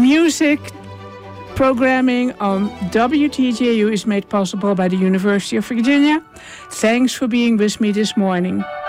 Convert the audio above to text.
Music programming on WTJU is made possible by the University of Virginia. Thanks for being with me this morning.